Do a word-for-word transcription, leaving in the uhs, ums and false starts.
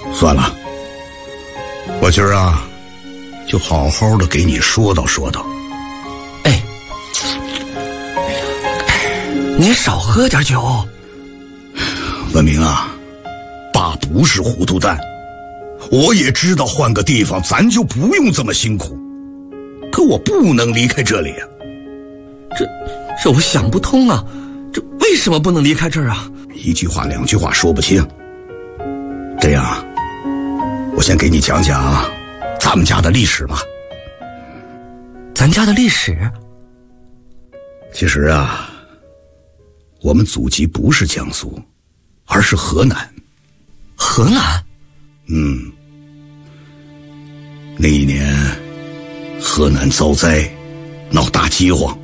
算了，我今儿啊，就好好的给你说道说道。 哎，你少喝点酒。 文明啊，爸不是糊涂蛋，我也知道换个地方咱就不用这么辛苦，可我不能离开这里啊。 这这我想不通啊，这为什么不能离开这儿啊？ 一句话两句话说不清。这样，我先给你讲讲咱们家的历史吧。 咱家的历史？ 其实啊，我们祖籍不是江苏，而是河南。 河南？ 嗯。那一年，河南遭灾，闹大饥荒。